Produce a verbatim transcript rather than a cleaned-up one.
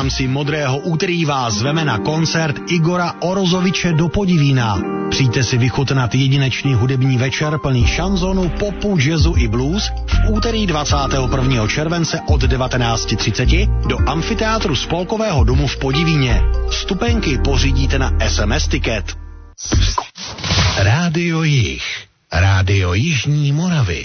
rámci Modrého úterý vás zveme na koncert Igora Orozoviče do Podivína. Přijďte si vychutnat jedinečný hudební večer plný šanzonu, popu, jazzu i blues v úterý dvacátého prvního července od devatenáct třicet do amfiteátru Spolkového domu v Podivíně. Vstupenky pořídíte na es em es Ticket. Rádio Jih. Rádio Jižní Moravy.